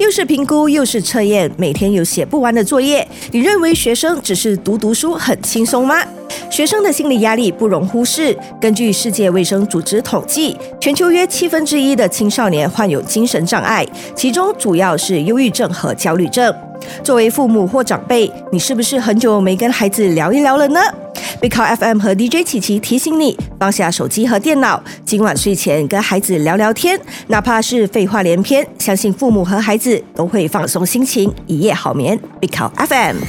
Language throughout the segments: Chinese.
又是评估又是测验，每天有写不完的作业，你认为学生只是读书很轻松吗？学生的心理压力不容忽视。根据世界卫生组织统计，全球约1/7的青少年患有精神障碍，其中主要是忧郁症和焦虑症。作为父母或长辈，你是不是很久没跟孩子聊一聊了呢？Big Cow FM 和 DJ 琪琪提醒你，放下手机和电脑，今晚睡前跟孩子聊聊天，哪怕是废话连篇，相信父母和孩子都会放松心情，一夜好眠。Big Cow FM。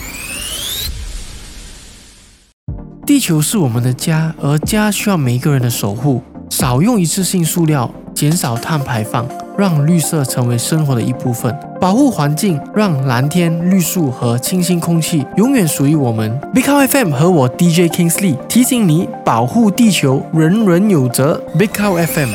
地球是我们的家，而家需要每一个人的守护。少用一次性塑料，减少碳排放，让绿色成为生活的一部分。保护环境，让蓝天、绿树和清新空气永远属于我们。Big Cow FM 和我 DJ Kingsley 提醒你，保护地球，人人有责。Big Cow FM。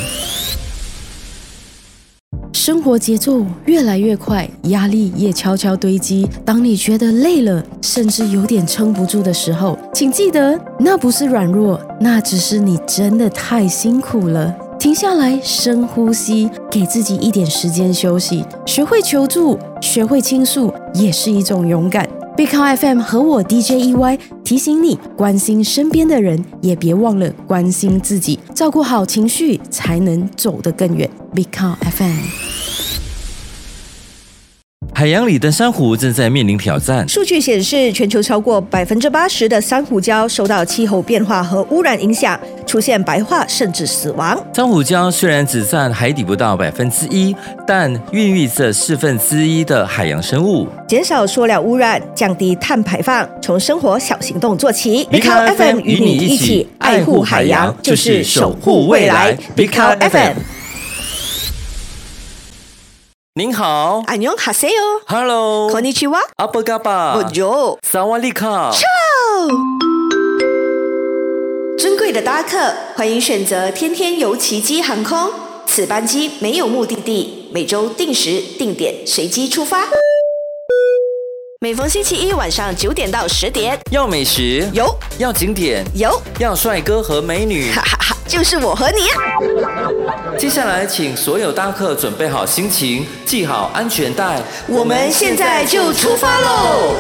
生活节奏越来越快，压力也悄悄堆积。当你觉得累了，甚至有点撑不住的时候，请记得，那不是软弱，那只是你真的太辛苦了。停下来，深呼吸，给自己一点时间休息。学会求助，学会倾诉，也是一种勇敢。Big Cow FM 和我 DJ EY 提醒你，关心身边的人，也别忘了关心自己，照顾好情绪，才能走得更远。Big Cow FM。 海洋里的珊瑚正在面临挑战。 数据显示，全球超过80%的珊瑚礁受到气候变化和污染影响，出现白化甚至死亡。 珊瑚礁虽然只占海底不到1%，但孕育着1/4的海洋生物。 减少塑料污染，降低碳排放，从生活小行动做起。 Big Cow FM 与你一起爱护海洋，就是守护未来。Big Cow FM。您好， 안녕하세요。 Hello， こんにちは。 apa kabar？ Bonjour。 萨瓦利卡。 尊贵的搭客，欢迎选择天天游奇迹航空。此班机没有目的地，每周定时定点随机出发。每逢星期一晚上9点到10点。 要美食有， 要景点有， 要帅哥和美女， 哈哈哈，就是我和你。 接下来请所有搭客准备好心情，系好安全带， 我们现在就出发喽！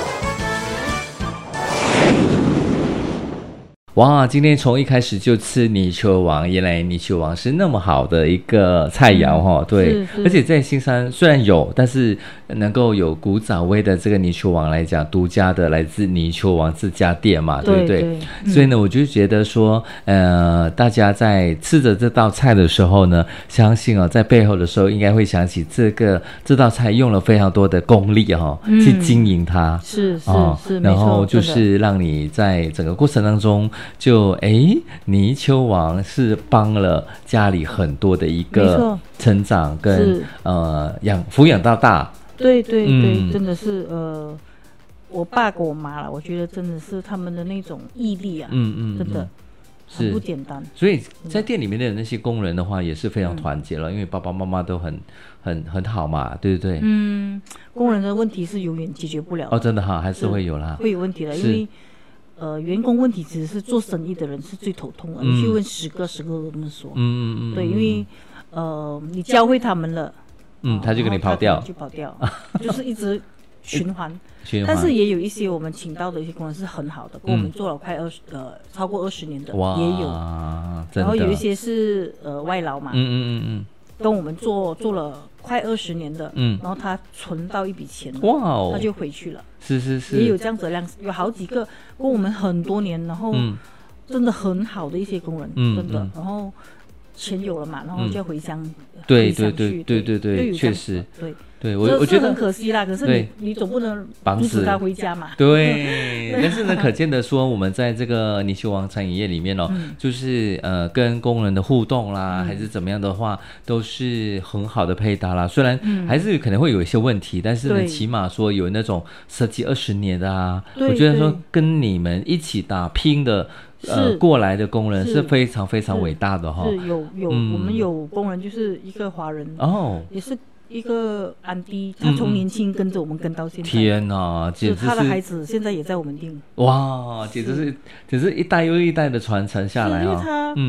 哇，今天从一开始就吃泥鳅王，原来泥鳅王是那么好的一个菜肴哈，对，而且在新山虽然有，但是能够有古早味的这个泥鳅王来讲，独家的来自泥鳅王这家店嘛，对不对？所以呢，我就觉得说，大家在吃着这道菜的时候呢，相信哦，在背后的时候应该会想起这道菜用了非常多的功力哈，去经营它， 是， 然后就是让你在整个过程当中。就泥鳅王是帮了家里很多的一个成长跟抚养到大。 对，真的是我爸跟我妈啦，我觉得真的是他们的那种毅力啊，真的很不简单。 所以在店里面的那些工人的话也是非常团结了，因为爸爸妈妈都很好嘛，对不对？ 工人的问题是永远解决不了的。 真的哈，还是会有啦， 会有问题的，因为员工问题只是做生意的人是最头痛的，你去问10个都这么说。对，因为你教会他们了， 他就跟你跑掉， 就是一直循环。但是也有一些我们请到的一些工人是很好的，跟我们做了超过20年的也有，然后有一些是外劳嘛，跟我们做了快20年的，然后他存到一笔钱了，他就回去了。 是， 也有这样子的量，有好几个跟我们很多年，然后真的很好的一些工人，真的，然后钱有了嘛，然后就要回乡， 对，确实，对，我觉得很可惜啦。可是你总不能阻止他回家嘛。 对，但是呢，可见的说，我们在这个泥鳅王餐饮业里面就是跟工人的互动啦，还是怎么样的话，都是很好的配搭啦。虽然还是可能会有一些问题，但是呢，起码说有那种10几20年的啊，我觉得说跟你们一起打拼的。过来的工人是非常非常伟大的哈。 是有，我们有工人就是一个华人也是一个安迪，他从年轻跟着我们跟到现在。 天哪，简直是他的孩子现在也在我们店。 哇，简直是一代又一代的传承下来啊。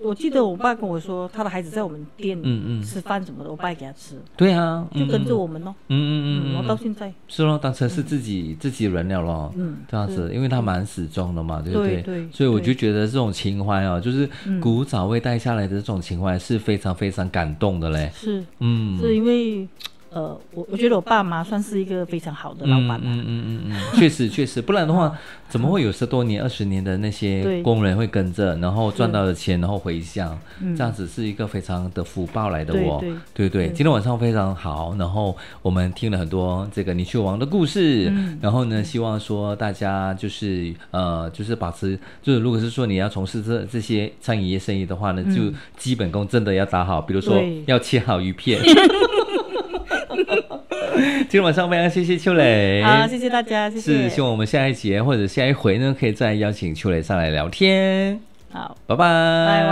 我记得我爸跟我说，他的孩子在我们店吃饭什么的，我爸也给他吃。 对啊， 就跟着我们咯。我到现在是咯，当成是自己人了咯。这样子，因为他蛮始终的嘛，对不对？对，所以我就觉得这种情怀哦，就是古早味带下来的这种情怀是非常非常感动的嘞。 是，是因为。我觉得我爸妈算是一个非常好的老板。 确实，不然的话，怎么会有10多年、20年的那些工人会跟着，然后赚到的钱，然后回乡，这样子是一个非常的福报来的哦。对，今天晚上非常好，然后我们听了很多这个泥鳅王的故事，然后呢，希望说大家就是保持，就是如果是说你要从事这些餐饮业生意的话呢，就基本功真的要打好，比如说要切好鱼片。今天晚上非常谢谢秋蕾， 好，谢谢大家，谢谢。 是希望我们下一节或者下一回呢，可以再邀请秋蕾上来聊天。 好， 拜拜。